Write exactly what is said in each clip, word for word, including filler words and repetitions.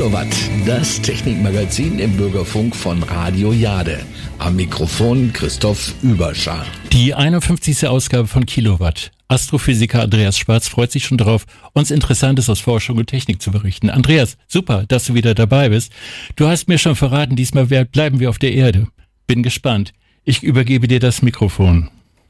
Kilowatt, das Technikmagazin im Bürgerfunk von Radio Jade. Am Mikrofon Christoph Überschar. Die einundfünfzigste Ausgabe von Kilowatt. Astrophysiker Andreas Schwarz freut sich schon darauf, uns Interessantes aus Forschung und Technik zu berichten. Andreas, super, dass du wieder dabei bist. Du hast mir schon verraten, diesmal bleiben wir auf der Erde. Bin gespannt. Ich übergebe dir das Mikrofon.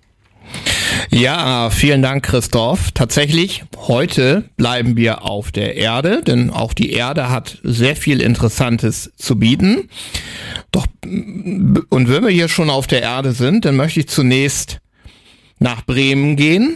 Ja, vielen Dank, Christoph. Tatsächlich, heute bleiben wir auf der Erde, denn auch die Erde hat sehr viel Interessantes zu bieten. Doch, und wenn wir hier schon auf der Erde sind, dann möchte ich zunächst nach Bremen gehen.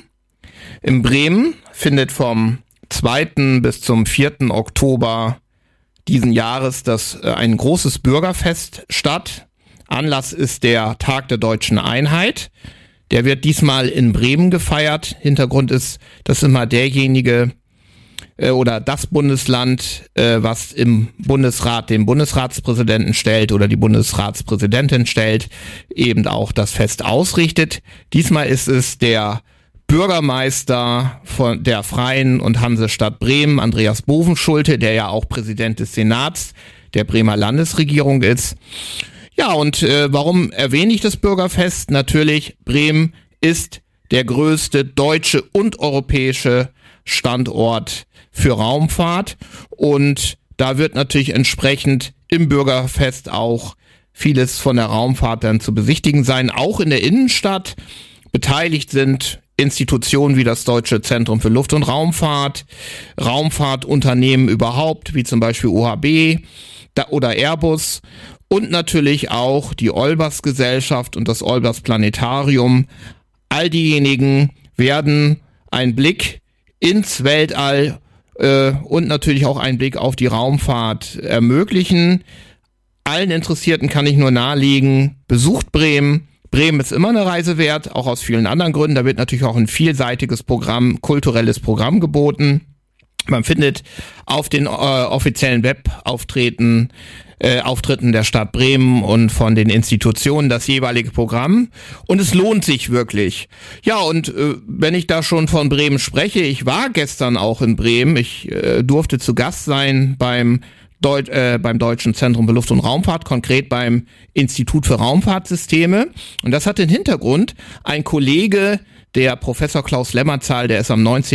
In Bremen findet vom zweiten bis zum vierten Oktober diesen Jahres das ein großes Bürgerfest statt. Anlass ist der Tag der Deutschen Einheit. Der wird diesmal in Bremen gefeiert. Hintergrund ist, dass immer derjenige äh, oder das Bundesland, äh, was im Bundesrat den Bundesratspräsidenten stellt oder die Bundesratspräsidentin stellt, eben auch das Fest ausrichtet. Diesmal ist es der Bürgermeister von der Freien und Hansestadt Bremen, Andreas Bovenschulte, der ja auch Präsident des Senats der Bremer Landesregierung ist. Ja, und äh, warum erwähne ich das Bürgerfest? Natürlich, Bremen ist der größte deutsche und europäische Standort für Raumfahrt. Und da wird natürlich entsprechend im Bürgerfest auch vieles von der Raumfahrt dann zu besichtigen sein. Auch in der Innenstadt beteiligt sind Institutionen wie das Deutsche Zentrum für Luft- und Raumfahrt, Raumfahrtunternehmen überhaupt, wie zum Beispiel O H B oder Airbus. Und natürlich auch die Olbers-Gesellschaft und das Olbers-Planetarium. All diejenigen werden einen Blick ins Weltall äh, und natürlich auch einen Blick auf die Raumfahrt ermöglichen. Allen Interessierten kann ich nur nahelegen, besucht Bremen. Bremen ist immer eine Reise wert, auch aus vielen anderen Gründen. Da wird natürlich auch ein vielseitiges Programm, kulturelles Programm geboten. Man findet auf den äh, offiziellen Webauftritten Äh, Auftritten der Stadt Bremen und von den Institutionen das jeweilige Programm und es lohnt sich wirklich. Ja, und äh, wenn ich da schon von Bremen spreche, ich war gestern auch in Bremen, ich äh, durfte zu Gast sein beim, Deut- äh, beim Deutschen Zentrum für Luft- und Raumfahrt, konkret beim Institut für Raumfahrtsysteme, und das hat den Hintergrund, ein Kollege, der Professor Klaus Lemmerzahl, der ist am neunzehnten